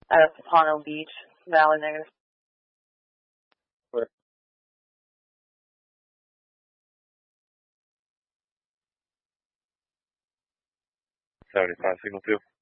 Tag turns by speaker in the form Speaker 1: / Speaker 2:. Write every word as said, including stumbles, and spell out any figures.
Speaker 1: At Pono Beach, valid negative.
Speaker 2: Clear. seventy-five, signal two.